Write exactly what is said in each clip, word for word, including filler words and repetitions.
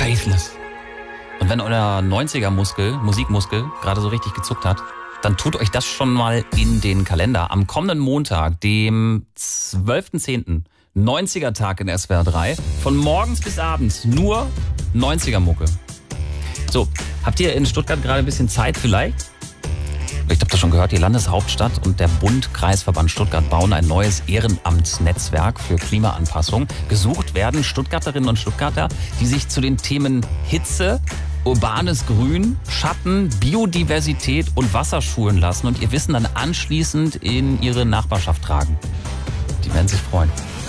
Faithless. Und wenn euer neunziger-Muskel, Musikmuskel, gerade so richtig gezuckt hat, dann tut euch das schon mal in den Kalender. Am kommenden Montag, dem zwölften zehnten neunziger-Tag in S W R drei, von morgens bis abends nur neunziger-Mucke. So, habt ihr in Stuttgart gerade ein bisschen Zeit vielleicht? Ich habe das schon gehört, die Landeshauptstadt und der Bund Kreisverband Stuttgart bauen ein neues Ehrenamtsnetzwerk für Klimaanpassung. Gesucht werden Stuttgarterinnen und Stuttgarter, die sich zu den Themen Hitze, urbanes Grün, Schatten, Biodiversität und Wasser schulen lassen und ihr Wissen dann anschließend in ihre Nachbarschaft tragen. Die werden sich freuen.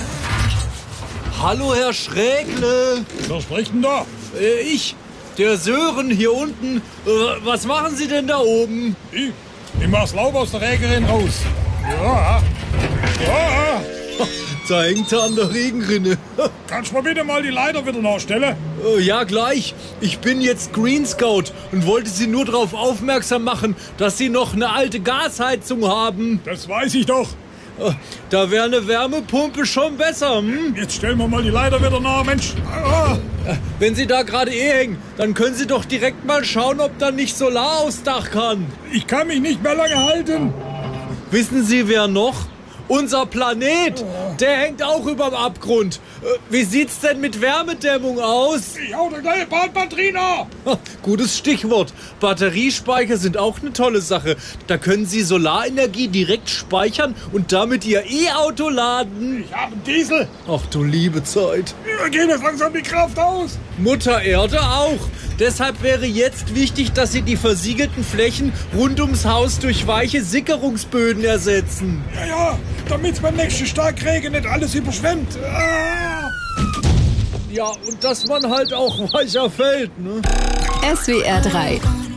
Hallo, Herr Schrägle. Wer spricht denn da? Äh, ich, der Sören hier unten. Äh, was machen Sie denn da oben? Ich? Ich mach's Laub aus der Regerin raus. Ja. Ja. Da hängt er an der Regenrinne. Kannst du mir bitte mal die Leiter wieder nachstellen? Äh, ja, gleich. Ich bin jetzt Green Scout und wollte Sie nur darauf aufmerksam machen, dass Sie noch eine alte Gasheizung haben. Das weiß ich doch. Äh, da wäre eine Wärmepumpe schon besser, hm? Jetzt stellen wir mal die Leiter wieder nach, Mensch. Ah. Äh, wenn Sie da gerade eh hängen, dann können Sie doch direkt mal schauen, ob da nicht Solar aufs Dach kann. Ich kann mich nicht mehr lange halten. Wissen Sie, wer noch? Unser Planet, der hängt auch überm Abgrund. Wie sieht's denn mit Wärmedämmung aus? Ich hau da gleich Batterie nach. Gutes Stichwort. Batteriespeicher sind auch eine tolle Sache. Da können Sie Solarenergie direkt speichern und damit Ihr E-Auto laden. Ich habe einen Diesel. Ach du liebe Zeit. Mir geht jetzt langsam die Kraft aus. Mutter Erde auch. Deshalb wäre jetzt wichtig, dass Sie die versiegelten Flächen rund ums Haus durch weiche Sickerungsböden ersetzen. Ja, ja, damit beim nächsten Starkregen nicht alles überschwemmt. Ah. Ja, und dass man halt auch weicher fällt, ne? S W R drei